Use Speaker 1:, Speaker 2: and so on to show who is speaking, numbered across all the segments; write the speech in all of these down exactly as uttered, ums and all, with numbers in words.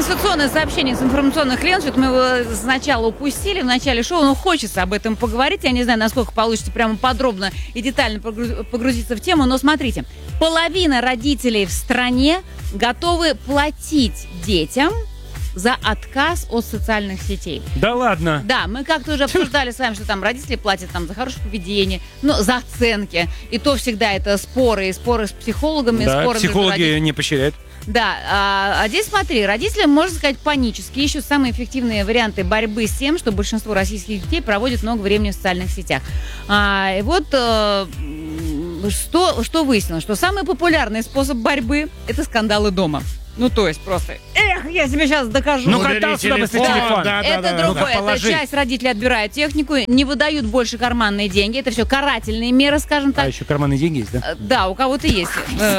Speaker 1: сенсационное сообщение с информационных лент. Что-то мы его сначала упустили в начале шоу, но хочется об этом поговорить. Я не знаю, насколько получится прямо подробно и детально погрузиться в тему, но смотрите. Половина родителей в стране готовы платить детям за отказ от социальных сетей.
Speaker 2: Да ладно?
Speaker 1: Да, мы как-то уже обсуждали с вами, что там родители платят там за хорошее поведение, ну, за оценки. И то всегда это споры, и споры с психологами,
Speaker 2: да,
Speaker 1: споры
Speaker 2: психологи не поощряют.
Speaker 1: Да, а, а здесь смотри, родители, можно сказать, панически ищут самые эффективные варианты борьбы с тем, что большинство российских детей проводит много времени в социальных сетях. А, и вот а, что, что выяснилось, что самый популярный способ борьбы – это скандалы дома. Ну, то есть просто, эх, я тебе сейчас докажу.
Speaker 2: Ну, катал сюда быстрее телефон.
Speaker 1: Да, это да, другое. Ну, это часть родителей отбирает технику, не выдают больше карманные деньги. Это все карательные меры, скажем так.
Speaker 2: А еще карманные деньги есть, да?
Speaker 1: Да, у кого-то есть.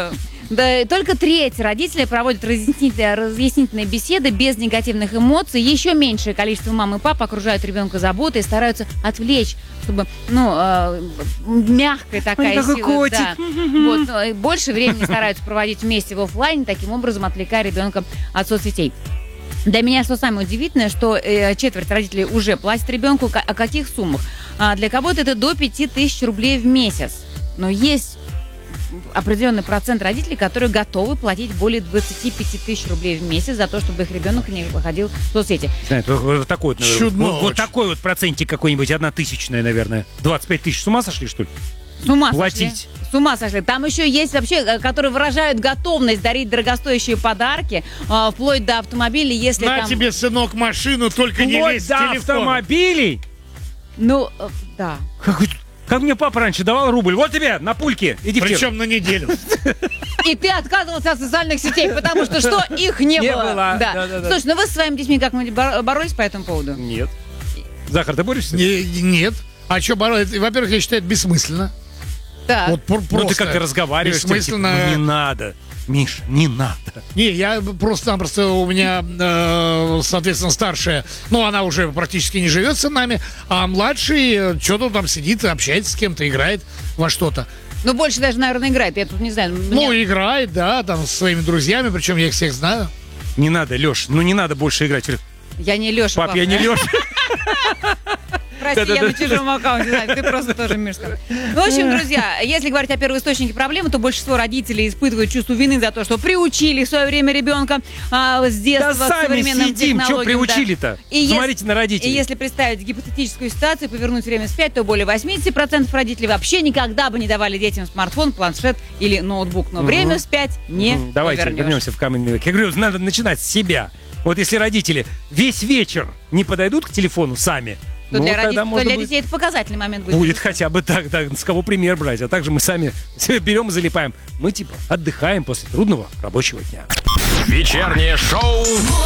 Speaker 1: Да, только треть родителей проводят разъяснительные, разъяснительные беседы без негативных эмоций. Еще меньшее количество мам и пап окружают ребенка заботой и стараются отвлечь, чтобы, ну, э, мягкая такая
Speaker 2: Ой,
Speaker 1: сила. Да. Вот, больше времени стараются проводить вместе в офлайне, таким образом отвлекая ребенка от соцсетей. Для меня что самое удивительное, что э, четверть родителей уже платят ребенку. О каких суммах? А для кого-то это до пяти тысяч рублей в месяц. Но есть определенный процент родителей, которые готовы платить более двадцати пяти тысяч рублей в месяц за то, чтобы их ребенок не выходил в соцсети.
Speaker 2: Знаете, вот, вот такой вот,
Speaker 3: Чудно
Speaker 2: вот, вот
Speaker 3: очень.
Speaker 2: такой вот процентик какой-нибудь, одна тысячная, наверное. двадцать пять тысяч. С ума сошли, что ли?
Speaker 1: С ума
Speaker 2: Платить.
Speaker 1: сошли. С ума сошли. Там еще есть вообще, которые выражают готовность дарить дорогостоящие подарки, э, вплоть до автомобилей, если
Speaker 3: На
Speaker 1: там...
Speaker 3: тебе, сынок, машину, только не
Speaker 2: Вплоть
Speaker 3: лезь в
Speaker 2: до
Speaker 3: телефон.
Speaker 2: автомобилей?
Speaker 1: Ну, э, да.
Speaker 2: Как, как мне папа раньше давал рубль. Вот тебе, на пульке. Иди в тир.
Speaker 3: Причем на неделю.
Speaker 1: И ты отказывался от социальных сетей, потому что что? Их не,
Speaker 2: Не
Speaker 1: было.
Speaker 2: было.
Speaker 1: Да.
Speaker 2: Да, да, да.
Speaker 1: Слушай, ну вы со своими детьми как-нибудь бор- боролись по этому поводу?
Speaker 2: Нет. Захар, ты борешься?
Speaker 3: Не- Нет. А что, бороться? Во-первых, я считаю, это бессмысленно.
Speaker 1: Да.
Speaker 3: Вот пр-
Speaker 2: Ну ты
Speaker 3: просто
Speaker 2: как-то разговариваешь. типа,
Speaker 3: бессмысленно.
Speaker 2: ну, не надо. Миш, не надо.
Speaker 3: Не, я просто-напросто у меня, э, соответственно, старшая, ну, она уже практически не живет с нами, а младший что-то там сидит, общается с кем-то, играет во что-то.
Speaker 1: Ну, больше даже, наверное, играет. Я тут не знаю.
Speaker 3: Ну,
Speaker 1: Мне-
Speaker 3: играет, да, там, со своими друзьями, причем я их всех знаю.
Speaker 2: Не надо, Леш, ну не надо больше играть.
Speaker 1: Я не Леша.
Speaker 2: Пап, я не Леша.
Speaker 1: Прости, я
Speaker 2: Да-да-да.
Speaker 1: на чужом аккаунте знаю, ты просто тоже, Миша. Ну, в общем, друзья, если говорить о первоисточнике проблемы, то большинство родителей испытывают чувство вины за то, что приучили в свое время ребенка а, с детства
Speaker 2: Да
Speaker 1: к
Speaker 2: сами
Speaker 1: современным
Speaker 2: сидим, что
Speaker 1: технологиям. да.
Speaker 2: приучили-то?
Speaker 1: И
Speaker 2: Смотрите
Speaker 1: ес-
Speaker 2: на родителей.
Speaker 1: И если представить гипотетическую ситуацию, повернуть время вспять, то более восемьдесят процентов родителей вообще никогда бы не давали детям смартфон, планшет или ноутбук. Но время вспять не
Speaker 2: Мгм. Давайте
Speaker 1: повернешь.
Speaker 2: вернемся в каменный век. Я говорю, надо начинать с себя. Вот если родители весь вечер не подойдут к телефону сами,
Speaker 1: То
Speaker 2: ну,
Speaker 1: для,
Speaker 2: тогда
Speaker 1: родителей, то
Speaker 2: можно
Speaker 1: для
Speaker 2: будет,
Speaker 1: детей это показательный момент будет.
Speaker 2: будет хотя бы так, да, с кого пример брать. А также мы сами берем и залипаем. Мы типа отдыхаем после трудного рабочего дня.
Speaker 4: Вечернее шоу